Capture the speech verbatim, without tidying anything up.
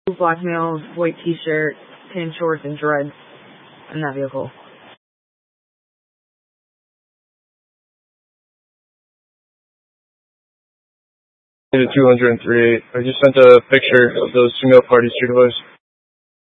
Black male, white t-shirt, tan shorts, and dreads in that vehicle. two hundred three. I just sent a picture of those two male party street boys.